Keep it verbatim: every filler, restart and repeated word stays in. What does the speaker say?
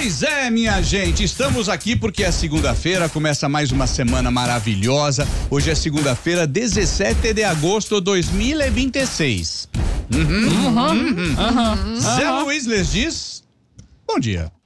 Pois é, minha gente, estamos aqui porque é segunda-feira, começa mais uma semana maravilhosa. Hoje é segunda-feira, dezessete de agosto de dois mil e vinte e seis. Uhum, uhum, uhum, uhum. Zé Luiz lhes diz, bom dia.